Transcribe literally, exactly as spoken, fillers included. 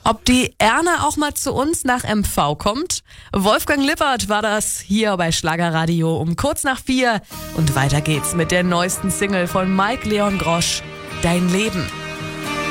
Ob die Erna auch mal zu uns nach M V kommt? Wolfgang Lippert war das hier bei Schlagerradio um kurz nach vier. Und weiter geht's mit der neuesten Single von Mike Leon Grosch, Dein Leben.